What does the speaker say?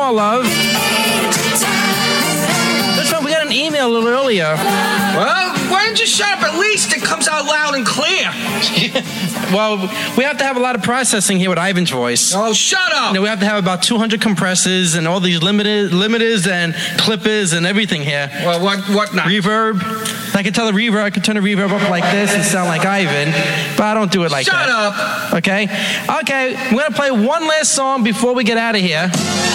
more love. Listen, we got an email a little earlier. Well, why don't you shut up? At least it comes out loud and clear. Well, we have to have a lot of processing here with Ivan's voice. Oh, shut up! We have to have about 200 compressors and all these limiters and clippers and everything here. Well, what not? Reverb. I can tell the reverb. I can turn the reverb up like this and sound like Ivan, but I don't do it like that. Shut up! Okay. We're gonna play one last song before we get out of here.